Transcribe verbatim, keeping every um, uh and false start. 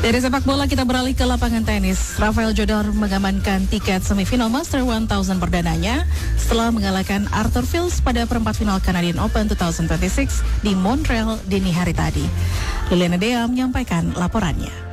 Dari sepak bola kita beralih ke lapangan tenis. Rafael Jodor mengamankan tiket semifinal Master seribu perdananya setelah mengalahkan Arthur Fils pada perempat final Canadian Open dua ribu dua puluh enam di Montreal dini hari tadi. Liliana Dea menyampaikan laporannya.